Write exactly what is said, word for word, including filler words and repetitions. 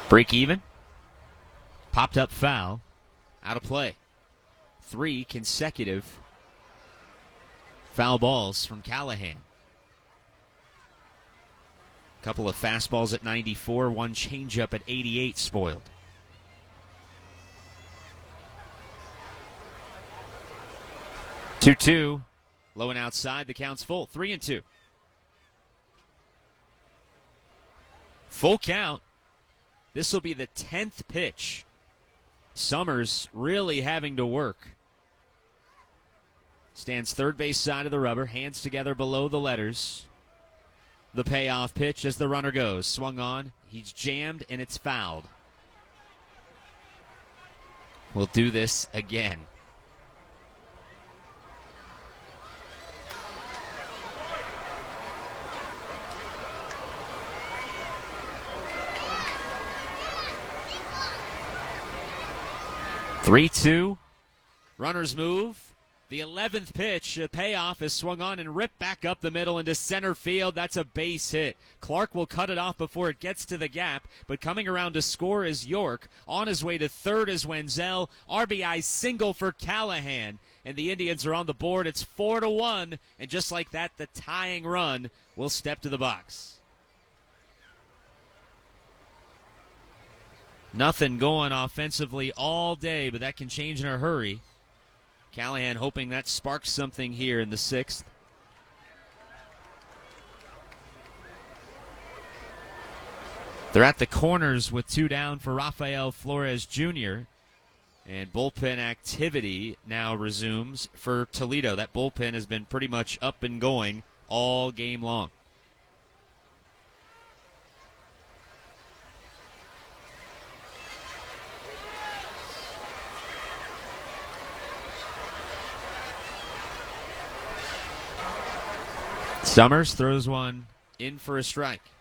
Break even. Popped up foul. Out of play. Three consecutive foul balls from Callahan. A couple of fastballs at ninety-four, one changeup at eighty-eight spoiled. two two. Low and outside. The count's full. three and two. Full count. This will be the tenth pitch. Summers really having to work. Stands third base side of the rubber, hands together below the letters. The payoff pitch as the runner goes. Swung on. He's jammed, and it's fouled. We'll do this again. three two. Runners move. The eleventh pitch, a payoff, is swung on and ripped back up the middle into center field. That's a base hit. Clark will cut it off before it gets to the gap, but coming around to score is York. On his way to third is Wenzel. R B I single for Callahan, and the Indians are on the board. It's four to one, and just like that, the tying run will step to the box. Nothing going offensively all day, but that can change in a hurry. Callahan hoping that sparks something here in the sixth. They're at the corners with two down for Rafael Flores Junior And bullpen activity now resumes for Toledo. That bullpen has been pretty much up and going all game long. Summers throws one in for a strike.